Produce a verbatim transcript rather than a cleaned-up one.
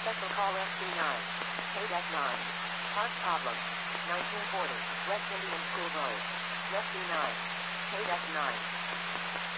Special call S B nine. K D E C nine. Park problem. nineteen forty. West Indian School Road. S B nine. K D E C nine.